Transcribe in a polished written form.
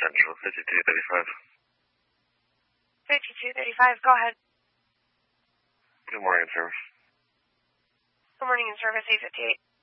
Central, 5235. 5235, go ahead. Good morning, service. Good morning in service, 858.